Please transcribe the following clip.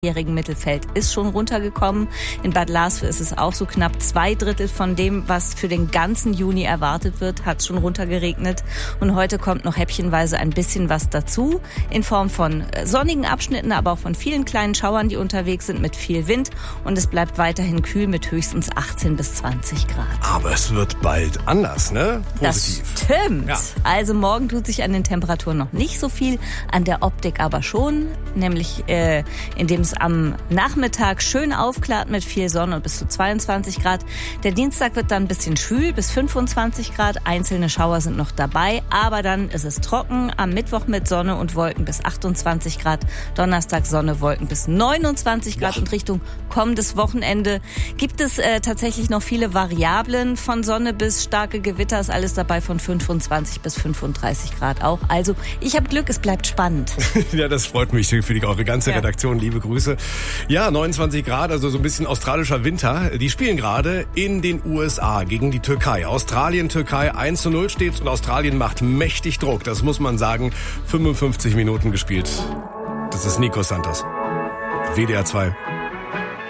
jährigen Mittelfeld ist schon runtergekommen. In Bad Larsvö ist es auch so, knapp 2/3 von dem, was für den ganzen Juni erwartet wird, hat schon runtergeregnet. Und heute kommt noch häppchenweise ein bisschen was dazu, in Form von sonnigen Abschnitten, aber auch von vielen kleinen Schauern, die unterwegs sind, mit viel Wind. Und es bleibt weiterhin kühl mit höchstens 18 bis 20 Grad. Aber es wird bald anders, ne? Positiv. Das stimmt. Ja. Also morgen tut sich an den Temperaturen noch nicht so viel, an der Optik aber schon, nämlich indem es am Nachmittag schön aufklart mit viel Sonne und bis zu 22 Grad. Der Dienstag wird dann ein bisschen schwül, bis 25 Grad. Einzelne Schauer sind noch dabei, aber dann ist es trocken. Am Mittwoch mit Sonne und Wolken bis 28 Grad. Donnerstag Sonne, Wolken bis 29 Grad. Und Richtung kommendes Wochenende gibt es tatsächlich noch viele Variablen. Von Sonne bis starke Gewitter ist alles dabei, von 25 bis 35 Grad auch. Also ich habe Glück, es bleibt spannend. Ja, das freut mich für eure ganze Redaktion. Liebe Grüße. Ja, 29 Grad, also so ein bisschen australischer Winter. Die spielen gerade in den USA gegen die Türkei. Australien, Türkei 1:0 steht's und Australien macht mächtig Druck. Das muss man sagen. 55 Minuten gespielt. Das ist Nico Santos. WDR 2.